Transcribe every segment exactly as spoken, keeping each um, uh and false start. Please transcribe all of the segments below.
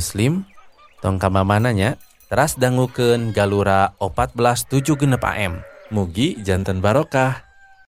Muslim tong kamamananya teras dangukeun galura opat belas tujuh genep A M. Mugi janten barokah.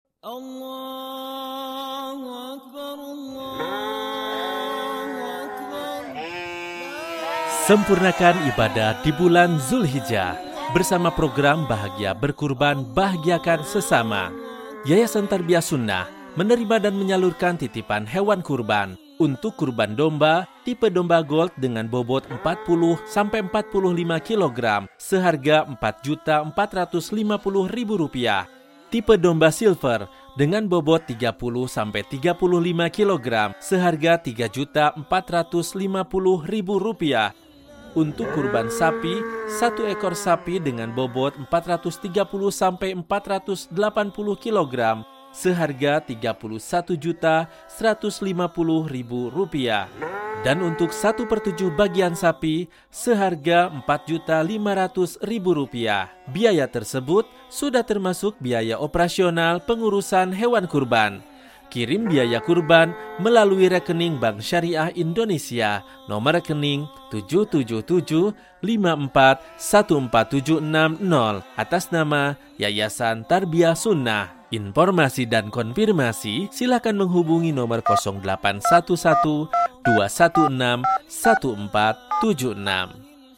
Sempurnakan ibadah di bulan Zulhijjah bersama program Bahagia Berkurban, Bahagiakan Sesama. Yayasan Tarbiyah Sunnah menerima dan menyalurkan titipan hewan kurban untuk kurban domba tipe domba gold dengan bobot empat puluh sampai empat puluh lima kilogram seharga empat juta empat ratus lima puluh ribu rupiah. Tipe domba silver dengan bobot tiga puluh sampai tiga puluh lima kilogram seharga tiga juta empat ratus lima puluh ribu rupiah. Untuk kurban sapi, satu ekor sapi dengan bobot empat ratus tiga puluh sampai empat ratus delapan puluh kilogram seharga tiga puluh satu juta seratus lima puluh ribu rupiah. Dan untuk satu per tujuh bagian sapi seharga empat juta lima ratus ribu rupiah. Biaya tersebut sudah termasuk biaya operasional pengurusan hewan kurban. Kirim biaya kurban melalui rekening Bank Syariah Indonesia nomor rekening tujuh tujuh tujuh lima empat satu empat tujuh enam nol atas nama Yayasan Tarbiyah Sunnah. Informasi dan konfirmasi silakan menghubungi nomor nol delapan satu satu dua satu enam satu empat tujuh enam.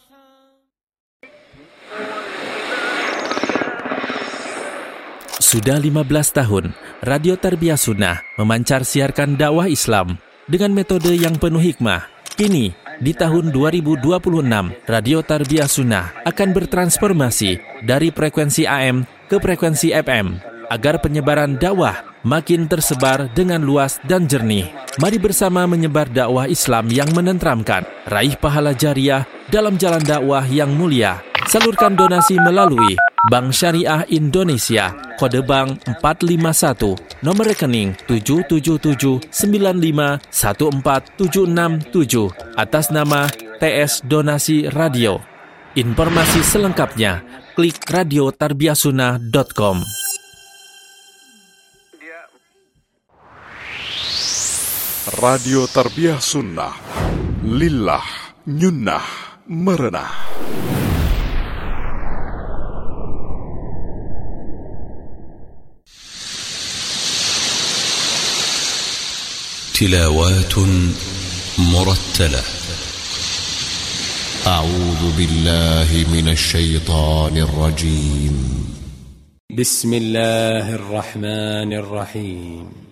Sudah lima belas tahun, Radio Tarbiyah Sunnah memancar siarkan dakwah Islam dengan metode yang penuh hikmah. Kini, di tahun dua ribu dua puluh enam, Radio Tarbiyah Sunnah akan bertransformasi dari frekuensi A M ke frekuensi F M agar penyebaran dakwah makin tersebar dengan luas dan jernih. Mari bersama menyebar dakwah Islam yang menenteramkan, raih pahala jariah dalam jalan dakwah yang mulia. Salurkan donasi melalui Bank Syariah Indonesia, kode bank empat lima satu, nomor rekening tujuh tujuh tujuh sembilan lima satu empat tujuh enam tujuh, atas nama T S Donasi Radio. Informasi selengkapnya, klik radio tarbiyah sunnah dot com. Radio Tarbiyah Sunnah, lillah, nyunnah, merenah. تلاوات مرتلة. أعوذ بالله من الشيطان الرجيم. بسم الله الرحمن الرحيم.